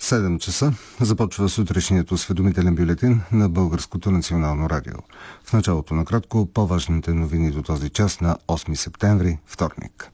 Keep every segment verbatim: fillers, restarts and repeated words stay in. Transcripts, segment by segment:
седем часа започва сутрешният осведомителен бюлетин на Българското национално радио. В началото на кратко по-важните новини до този час на осми септември, вторник.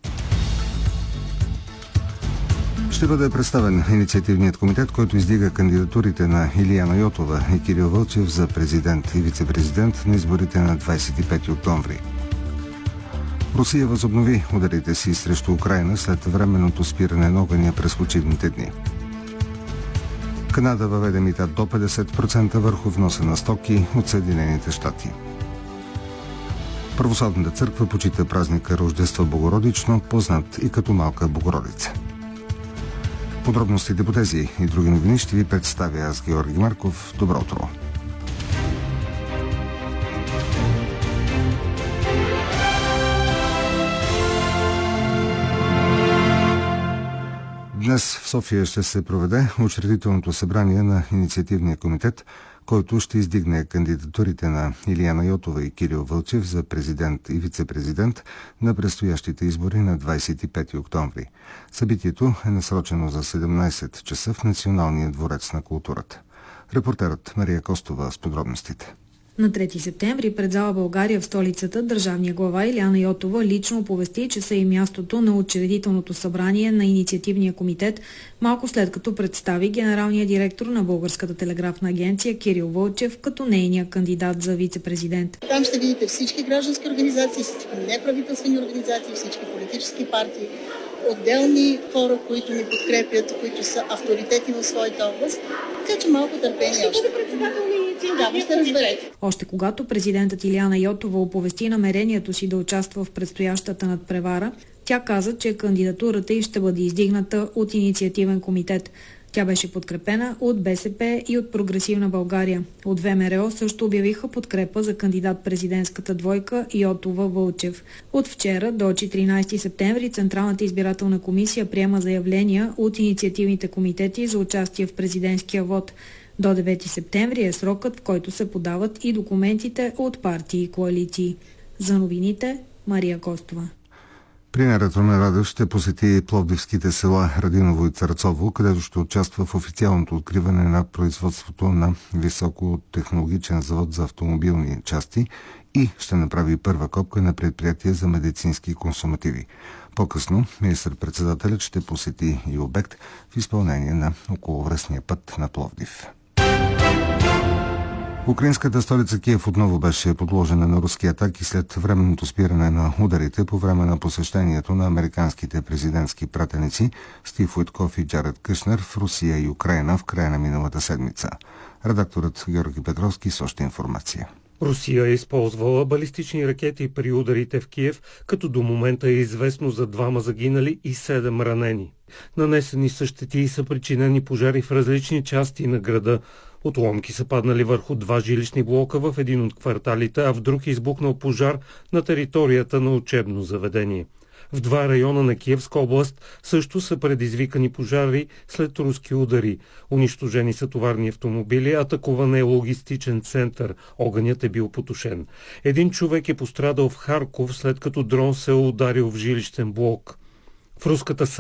Ще бъде представен инициативният комитет, който издига кандидатурите на Илияна Йотова и Кирил Вълчев за президент и вице-президент на изборите на двадесет и пети октомври. Русия възобнови ударите си срещу Украйна след временното спиране на огъня през почивните дни. Канада въведе мита до петдесет процента върху вноса на стоки от Съединените щати. Православната църква почита празника Рождество Богородично, познат и като Малка Богородица. Подробностите по тези и други новини ще ви представя аз, Георги Марков. Добро утро! Днес в София ще се проведе учредителното събрание на инициативния комитет, който ще издигне кандидатурите на Илияна Йотова и Кирил Вълчев за президент и вице-президент на предстоящите избори на двадесет и пети октомври. Събитието е насрочено за седемнадесет часа в Националния дворец на културата. Репортерът Мария Костова с подробностите. На трети септември пред зала България в столицата държавния глава Илияна Йотова лично оповести, че са и мястото на учредителното събрание на инициативния комитет, малко след като представи генералния директор на Българската телеграфна агенция Кирил Вълчев като нейния кандидат за вице-президент. Там ще видите всички граждански организации, всички неправителствени организации, всички политически партии, отделни хора, които ни подкрепят, които са авторитети в своята област. Така че малко търпение още. Да, ще разберете. Още когато президентът Илияна Йотова оповести намерението си да участва в предстоящата надпревара, тя каза, че кандидатурата й ще бъде издигната от инициативен комитет. Тя беше подкрепена от БСП и от Прогресивна България. От ВМРО също обявиха подкрепа за кандидат-президентската двойка Йотова-Вълчев. От вчера до четиринадесети септември Централната избирателна комисия приема заявления от инициативните комитети за участие в президентския вод. До девети септември е срокът, в който се подават и документите от партии и коалиции. За новините Мария Костова. Премиерът Румен Радев ще посети пловдивските села Радиново и Царцово, където ще участва в официалното откриване на производството на високотехнологичен завод за автомобилни части и ще направи първа копка на предприятие за медицински консумативи. По-късно министър-председателят ще посети и обект в изпълнение на околовръстния път на Пловдив. Украинската столица Киев отново беше подложена на руски атаки след временното спиране на ударите по време на посещението на американските президентски пратеници Стив Уитков и Джаред Кушнер в Русия и Украйна в края на миналата седмица. Редакторът Георги Петровски с още информация. Русия е използвала балистични ракети при ударите в Киев, като до момента е известно за двама загинали и седем ранени. Нанесени са щети и са причинени пожари в различни части на града. Отломки са паднали върху два жилищни блока в един от кварталите, а в друг избухнал пожар на територията на учебно заведение. В два района на Киевска област също са предизвикани пожари след руски удари. Унищожени са товарни автомобили, атакуван е логистичен център. Огънят е бил потушен. Един човек е пострадал в Харков, след като дрон се е ударил в жилищен блок. В руската